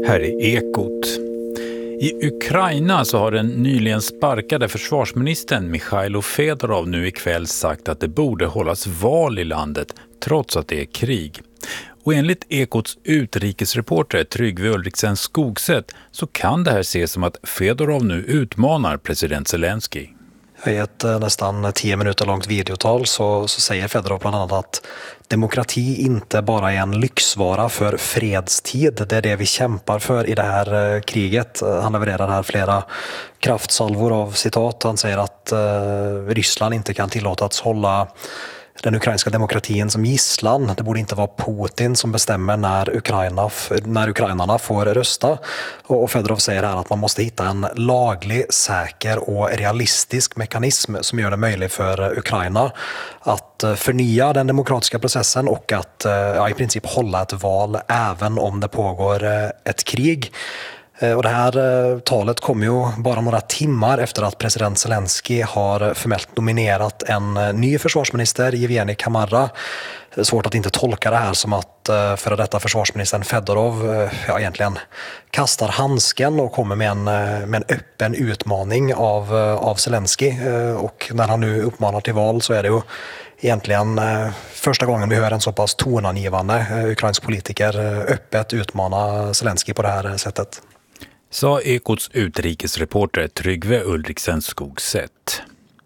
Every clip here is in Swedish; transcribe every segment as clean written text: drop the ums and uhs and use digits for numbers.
Här är Ekot. I Ukraina så har den nyligen sparkade försvarsministern Mikhailo Fedorov nu ikväll sagt att det borde hållas val i landet trots att det är krig. Och enligt Ekots utrikesreporter Tryggve Ulriksen Skogset så kan det här ses som att Fedorov nu utmanar president Zelensky. I ett nästan 10 minuter långt videotal så säger Fedorov bland annat att demokrati inte bara är en lyxvara för fredstid. Det är det vi kämpar för i det här kriget. Han levererar här flera kraftsalvor av citat. Han säger att Ryssland inte kan tillåtas hålla den ukrainska demokratin som gisslan. Det borde inte vara Putin som bestämmer när ukrainarna får rösta. Och Fedorov säger här att man måste hitta en laglig, säker och realistisk mekanism som gör det möjligt för Ukraina att förnya den demokratiska processen och att i princip hålla ett val även om det pågår ett krig. Och det här talet kom ju bara några timmar efter att president Zelensky har formellt nominerat en ny försvarsminister, Yevgeny Kamara. Svårt att inte tolka det här som att före detta försvarsministern Fedorov egentligen kastar handsken och kommer med en öppen utmaning av Zelensky. Och när han nu uppmanar till val så är det ju egentligen första gången vi hör en så pass tonangivande ukrainsk politiker öppet utmana Zelensky på det här sättet. Sa Ekots utrikesreporter Tryggve Ulriksen Skogset.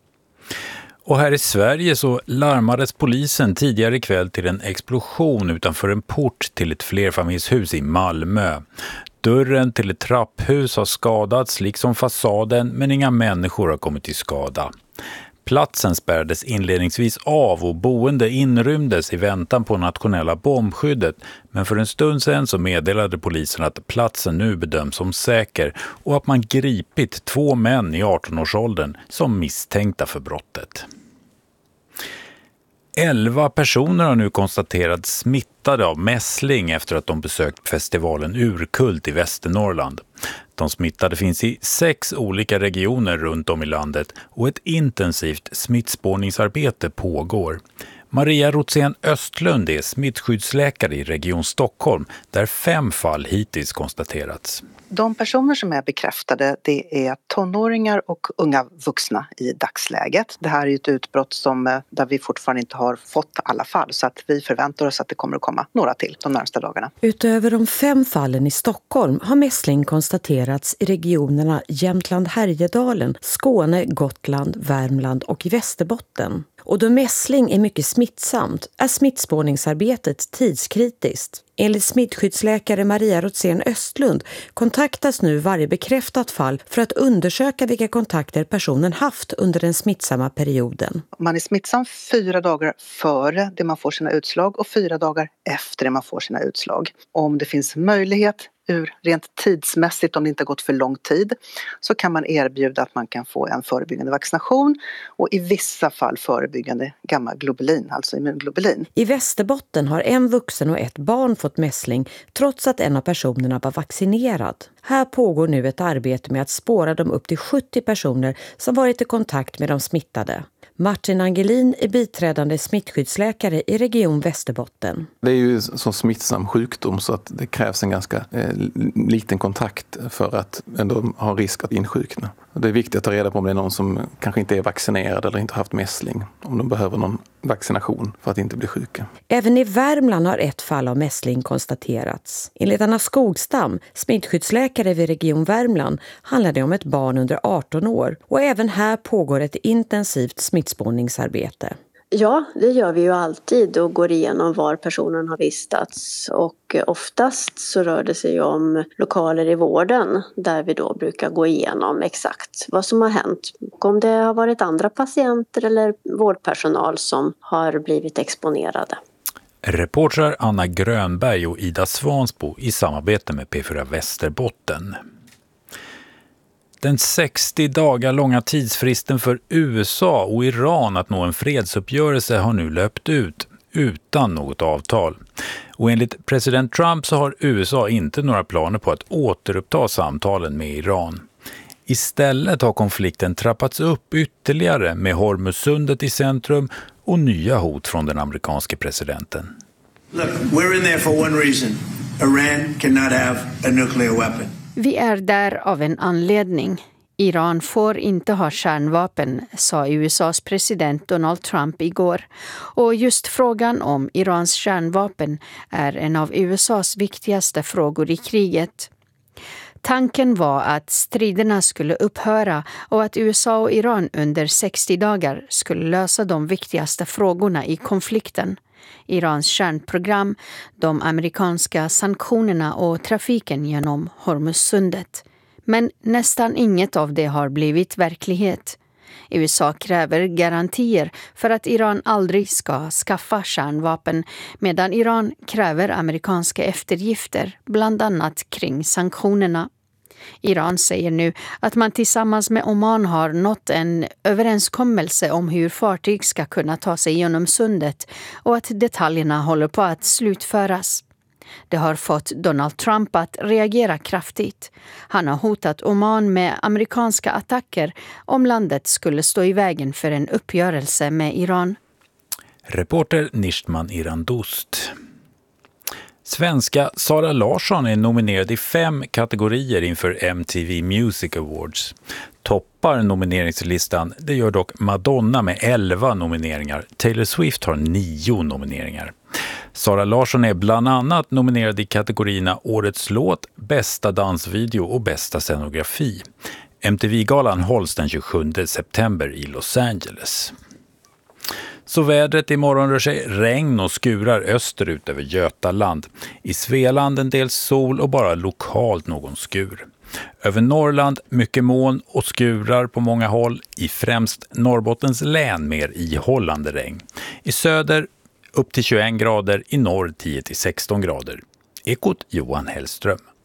Och här i Sverige så larmades polisen tidigare ikväll till en explosion utanför en port till ett flerfamiljshus i Malmö. Dörren till ett trapphus har skadats liksom fasaden, men inga människor har kommit till skada. Platsen spärrades inledningsvis av och boende inrymdes i väntan på nationella bombskyddet, men för en stund sedan så meddelade polisen att platsen nu bedöms som säker och att man gripit 2 män i 18-årsåldern som misstänkta för brottet. 11 personer har nu konstaterats smittade av mässling efter att de besökt festivalen Urkult i Västernorrland. De smittade finns i 6 olika regioner runt om i landet och ett intensivt smittspårningsarbete pågår. Maria Rotsén Östlund är smittskyddsläkare i Region Stockholm där 5 fall hittills konstaterats. De personer som är bekräftade, det är tonåringar och unga vuxna i dagsläget. Det här är ett utbrott där vi fortfarande inte har fått alla fall, så att vi förväntar oss att det kommer att komma några till de närmaste dagarna. Utöver de 5 fallen i Stockholm har mässling konstaterats i regionerna Jämtland, Härjedalen, Skåne, Gotland, Värmland och i Västerbotten. Och då mässling är mycket smittsamt är smittspårningsarbetet tidskritiskt. Enligt smittskyddsläkare Maria Rotsén Östlund kontaktas nu varje bekräftat fall för att undersöka vilka kontakter personen haft under den smittsamma perioden. Man är smittsam 4 dagar före det man får sina utslag och 4 dagar efter det man får sina utslag. Om det finns möjlighet rent tidsmässigt, om det inte har gått för lång tid, så kan man erbjuda att man kan få en förebyggande vaccination och i vissa fall förebyggande gammaglobulin, alltså immunglobulin. I Västerbotten har en vuxen och ett barn fått mässling trots att en av personerna var vaccinerad. Här pågår nu ett arbete med att spåra de upp till 70 personer som varit i kontakt med de smittade. Martin Angelin är biträdande smittskyddsläkare i Region Västerbotten. Det är ju en så smittsam sjukdom så att det krävs en ganska liten kontakt för att ändå ha risk att insjukna. Det är viktigt att ta reda på om det är någon som kanske inte är vaccinerad eller inte har haft mässling. Om de behöver någon vaccination för att inte bli sjuka. Även i Värmland har ett fall av mässling konstaterats. Enligt Anna Skogstam, smittskyddsläkare vid Region Värmland, handlar det om ett barn under 18 år. Och även här pågår ett intensivt smittspårningsarbete. Ja, det gör vi ju alltid och går igenom var personen har vistats, och oftast så rör det sig om lokaler i vården där vi då brukar gå igenom exakt vad som har hänt. Om det har varit andra patienter eller vårdpersonal som har blivit exponerade. Reportrar Anna Grönberg och Ida Svansbo i samarbete med P4 Västerbotten. Den 60 dagar långa tidsfristen för USA och Iran att nå en fredsuppgörelse har nu löpt ut utan något avtal. Och enligt president Trump så har USA inte några planer på att återuppta samtalen med Iran. Istället har konflikten trappats upp ytterligare med Hormuzsundet i centrum och nya hot från den amerikanske presidenten. Look, we're in there for one reason. Iran cannot have a nuclear weapon. Vi är där av en anledning. Iran får inte ha kärnvapen, sa USAs president Donald Trump igår. Och just frågan om Irans kärnvapen är en av USAs viktigaste frågor i kriget. Tanken var att striderna skulle upphöra och att USA och Iran under 60 dagar skulle lösa de viktigaste frågorna i konflikten. Irans kärnprogram, de amerikanska sanktionerna och trafiken genom Hormuzsundet. Men nästan inget av det har blivit verklighet. USA kräver garantier för att Iran aldrig ska skaffa kärnvapen, medan Iran kräver amerikanska eftergifter, bland annat kring sanktionerna. Iran säger nu att man tillsammans med Oman har nått en överenskommelse om hur fartyg ska kunna ta sig genom sundet och att detaljerna håller på att slutföras. Det har fått Donald Trump att reagera kraftigt. Han har hotat Oman med amerikanska attacker om landet skulle stå i vägen för en uppgörelse med Iran. Reporter Nishtman Irandost. Svenska Sara Larsson är nominerad i 5 kategorier inför MTV Music Awards. Toppar nomineringslistan, det gör dock Madonna med 11 nomineringar. Taylor Swift har 9 nomineringar. Sara Larsson är bland annat nominerad i kategorierna Årets låt, Bästa dansvideo och Bästa scenografi. MTV-galan hålls den 27 september i Los Angeles. Så vädret imorgon rör sig regn och skurar österut över Götaland. I Svealand en del sol och bara lokalt någon skur. Över Norrland mycket moln och skurar på många håll. I främst Norrbottens län mer ihållande regn. I söder upp till 21 grader, i norr 10-16 grader. Ekot Johan Hellström.